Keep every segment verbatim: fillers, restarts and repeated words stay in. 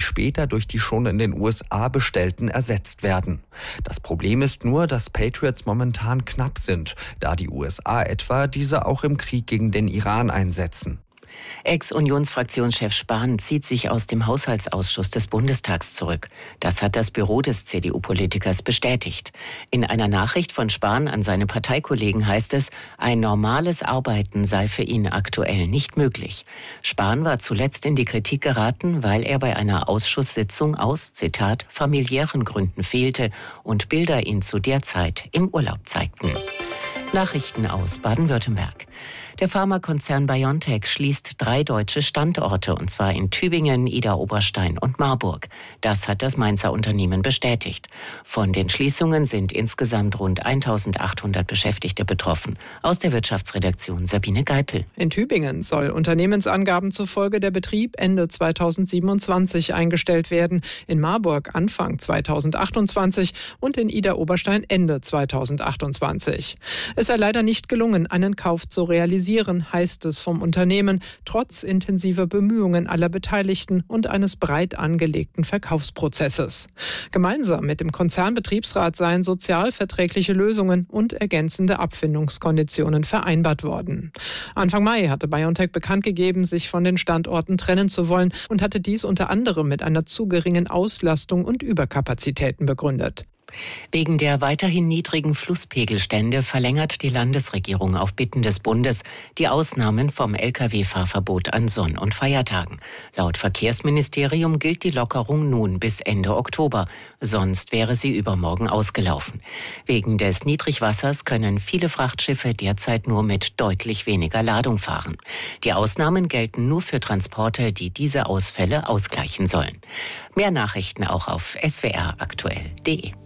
später durch die schon in den U S A bestellten ersetzt werden. Das Problem ist nur, dass Patriots momentan knapp sind, da die U S A etwa diese auch im Krieg gegen den Iran einsetzen. Ex-Unionsfraktionschef Spahn zieht sich aus dem Haushaltsausschuss des Bundestags zurück. Das hat das Büro des C D U-Politikers bestätigt. In einer Nachricht von Spahn an seine Parteikollegen heißt es, ein normales Arbeiten sei für ihn aktuell nicht möglich. Spahn war zuletzt in die Kritik geraten, weil er bei einer Ausschusssitzung aus, Zitat, familiären Gründen fehlte und Bilder ihn zu der Zeit im Urlaub zeigten. Nachrichten aus Baden-Württemberg. Der Pharmakonzern BioNTech schließt drei deutsche Standorte, und zwar in Tübingen, Idar-Oberstein und Marburg. Das hat das Mainzer Unternehmen bestätigt. Von den Schließungen sind insgesamt rund eintausendachthundert Beschäftigte betroffen. Aus der Wirtschaftsredaktion Sabine Geipel. In Tübingen soll Unternehmensangaben zufolge der Betrieb Ende zweitausendsiebenundzwanzig eingestellt werden, in Marburg Anfang zweitausendachtundzwanzig und in Idar-Oberstein Ende zweitausendachtundzwanzig. Es sei leider nicht gelungen, einen Kauf zu realisieren, heißt es vom Unternehmen, trotz intensiver Bemühungen aller Beteiligten und eines breit angelegten Verkaufsprozesses. Gemeinsam mit dem Konzernbetriebsrat seien sozialverträgliche Lösungen und ergänzende Abfindungskonditionen vereinbart worden. Anfang Mai hatte BioNTech bekannt gegeben, sich von den Standorten trennen zu wollen und hatte dies unter anderem mit einer zu geringen Auslastung und Überkapazitäten begründet. Wegen der weiterhin niedrigen Flusspegelstände verlängert die Landesregierung auf Bitten des Bundes die Ausnahmen vom L K W-Fahrverbot an Sonn- und Feiertagen. Laut Verkehrsministerium gilt die Lockerung nun bis Ende Oktober, sonst wäre sie übermorgen ausgelaufen. Wegen des Niedrigwassers können viele Frachtschiffe derzeit nur mit deutlich weniger Ladung fahren. Die Ausnahmen gelten nur für Transporte, die diese Ausfälle ausgleichen sollen. Mehr Nachrichten auch auf s w r aktuell punkt d e.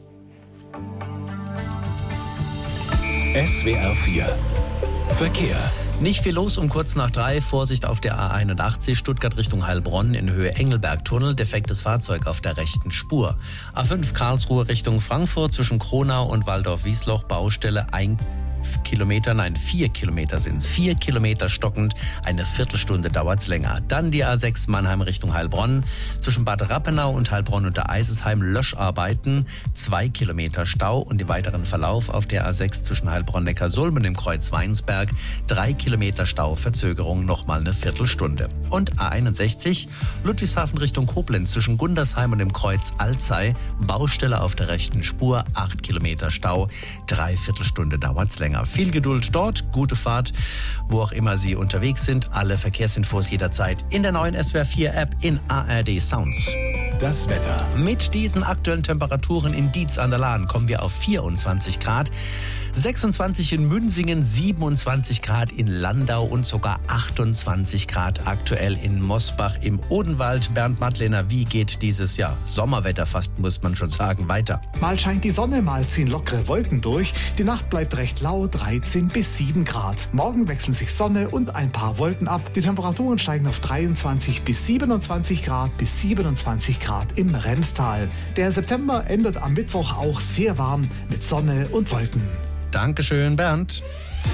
S W R vier Verkehr. Nicht viel los um kurz nach drei. Vorsicht auf der A einundachtzig, Stuttgart Richtung Heilbronn in Höhe Engelbergtunnel. Defektes Fahrzeug auf der rechten Spur. A fünf Karlsruhe Richtung Frankfurt zwischen Kronau und Waldorf-Wiesloch. Baustelle ein Kilometer, nein, vier Kilometer sind's. Vier Kilometer stockend, eine Viertelstunde dauert's länger. Dann die A sechs Mannheim Richtung Heilbronn. Zwischen Bad Rappenau und Heilbronn unter Eisesheim Löscharbeiten. Zwei Kilometer Stau und im weiteren Verlauf auf der A sechs zwischen Heilbronn-Neckarsulm im Kreuz Weinsberg. Drei Kilometer Stau, Verzögerung nochmal eine Viertelstunde. Und A einundsechzig Ludwigshafen Richtung Koblenz zwischen Gundersheim und dem Kreuz Alzey. Baustelle auf der rechten Spur, acht Kilometer Stau. Drei Viertelstunde dauert's länger. Viel Geduld dort, gute Fahrt, wo auch immer Sie unterwegs sind. Alle Verkehrsinfos jederzeit in der neuen S W R vier App in A R D Sounds. Das Wetter. Mit diesen aktuellen Temperaturen in Dietz an der Lahn kommen wir auf vierundzwanzig Grad. sechsundzwanzig in Münsingen, siebenundzwanzig Grad in Landau und sogar achtundzwanzig Grad aktuell in Mosbach im Odenwald. Bernd Madlener, wie geht dieses Jahr Sommerwetter fast, muss man schon sagen, weiter? Mal scheint die Sonne, mal ziehen lockere Wolken durch. Die Nacht bleibt recht lau, dreizehn bis sieben Grad. Morgen wechseln sich Sonne und ein paar Wolken ab. Die Temperaturen steigen auf dreiundzwanzig bis siebenundzwanzig Grad bis siebenundzwanzig Grad im Remstal. Der September endet am Mittwoch auch sehr warm mit Sonne und Wolken. Dankeschön, Bernd.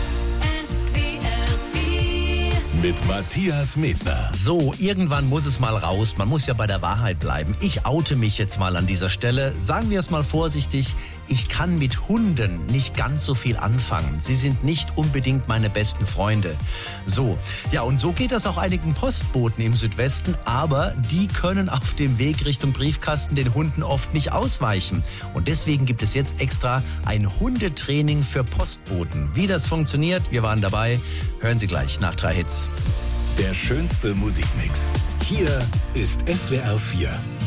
Mit Matthias Medner. So, irgendwann muss es mal raus. Man muss ja bei der Wahrheit bleiben. Ich oute mich jetzt mal an dieser Stelle. Sagen wir es mal vorsichtig. Ich kann mit Hunden nicht ganz so viel anfangen. Sie sind nicht unbedingt meine besten Freunde. So, ja, und so geht das auch einigen Postboten im Südwesten. Aber die können auf dem Weg Richtung Briefkasten den Hunden oft nicht ausweichen. Und deswegen gibt es jetzt extra ein Hundetraining für Postboten. Wie das funktioniert, wir waren dabei. Hören Sie gleich nach drei Hits. Der schönste Musikmix. Hier ist S W R vier.